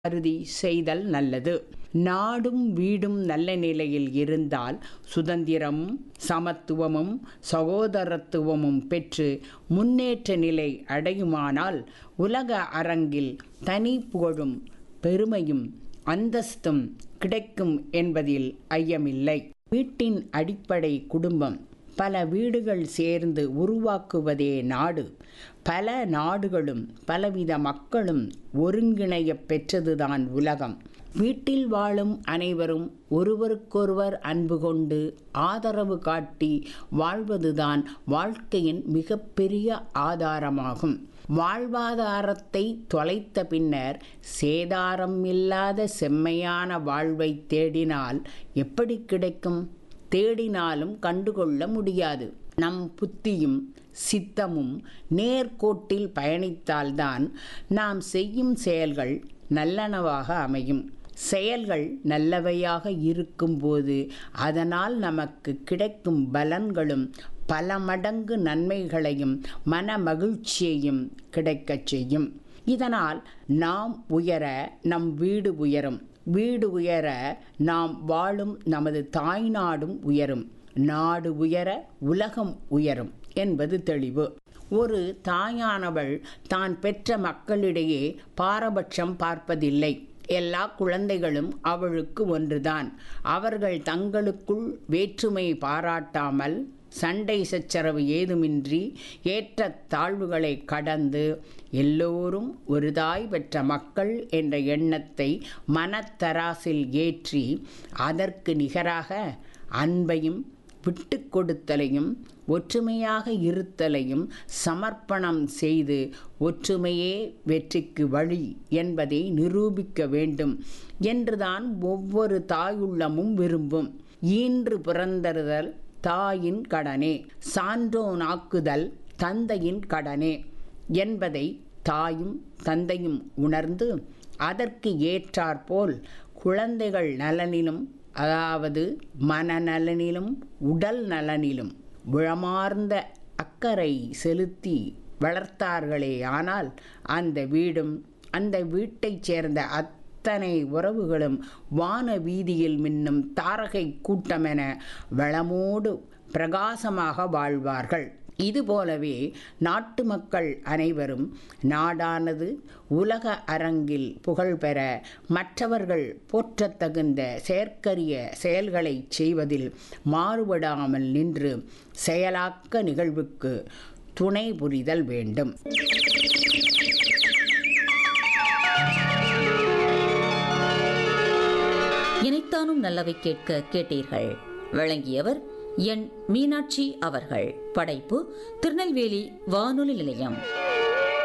கருதி செய்தல் நல்லது. நாடும் வீடும் நல்ல நிலையில் இருந்தால் சுதந்திரமும் சமத்துவமும் சகோதரத்துவமும் பெற்று முன்னேற்ற நிலை அடையுமானால் உலக அரங்கில் தனி புகழும் பெருமையும் அந்தஸ்தும் கிடைக்கும் என்பதில் ஐயமில்லை. வீட்டின் அடிப்படை குடும்பம். பல வீடுகள் சேர்ந்து உருவாக்குவதே நாடு. பல நாடுகளும் பலவித மக்களும் ஒருங்கிணைய பெற்றதுதான் உலகம். வீட்டில் வாழும் அனைவரும் ஒருவருக்கொருவர் அன்பு கொண்டு ஆதரவு காட்டி வாழ்வதுதான் வாழ்க்கையின் மிகப்பெரிய ஆதாரமாகும். வாழ்வாதாரத்தை தொலைத்த பின்னர் சேதாரம் இல்லாத செம்மையான வாழ்வை தேடினால் எப்படி கிடைக்கும்? தேடினாலும் கண்டுகொள்ள முடியாது. நம் புத்தியும் சித்தமும் நேர்கோட்டில் பயணித்தால்தான் நாம் செய்யும் செயல்கள் நல்லனவாக அமையும். செயல்கள் நல்லவையாக இருக்கும்போது அதனால் நமக்கு கிடைக்கும் பலன்களும் பல மடங்கு நன்மைகளையும் மன மகிழ்ச்சியையும் கிடைக்கச் செய்யும். இதனால் நாம் உயர நம் வீடு உயரும். வீடு உயர நாம் வாழும் நமது தாய்நாடும் உயரும். நாடு உயர உலகம் உயரும் என்பது தெளிவு. ஒரு தாயானவள் தான் பெற்ற மக்களிடையே பாரபட்சம் பார்ப்பதில்லை. எல்லா குழந்தைகளும் அவளுக்கு ஒன்றுதான். அவர்கள் தங்களுக்குள் வேற்றுமை பாராட்டாமல் சண்டை சச்சரவு ஏதுமின்றி ஏற்ற தாழ்வுகளை கடந்து எல்லோரும் ஒரு தாய் பெற்ற மக்கள் என்ற எண்ணத்தை மனத்தராசில் ஏற்றி அதற்கு நிகராக அன்பையும் விட்டு கொடுத்தலையும் ஒற்றுமையாக இருத்தலையும் சமர்ப்பணம் செய்து ஒற்றுமையே வெற்றிக்கு வழி என்பதை நிரூபிக்க வேண்டும் என்றுதான் ஒவ்வொரு தாயுள்ளமும் விரும்பும். ஈன்று பிறந்தறுதல் தாயின் கடனே, சான்றோனாக்குதல் தந்தையின் கடனே என்பதை தாயும் தந்தையும் உணர்ந்து அதற்கு ஏற்றாற்போல் குழந்தைகள் நலனிலும், அதாவது மனநலனிலும் உடல் நலனிலும் உளமார்ந்த அக்கறை செலுத்தி வளர்த்தார்களே ஆனால் அந்த வீடும் அந்த வீட்டைச் சேர்ந்த அத்தனை உறவுகளும் வான வீதியில் மின்னும் தாரகை கூட்டமென வளமோடு பிரகாசமாக வாழ்வார்கள். இதுபோலவே நாட்டு மக்கள் அனைவரும் நாடானது உலக அரங்கில் புகழ்பெற மற்றவர்கள் போற்றத்தகுந்த செயற்கரிய செயல்களை செய்வதில் மாறுபடாமல் நின்று செயலாக்க நிகழ்வுக்கு துணை புரிதல் வேண்டும். இணைத்தானும் நல்லவை கேட்க கேட்டீர்கள். வழங்கியவர் என் மீனாட்சி அவர்கள். படைப்பு திருநெல்வேலி வானொலி நிலையம்.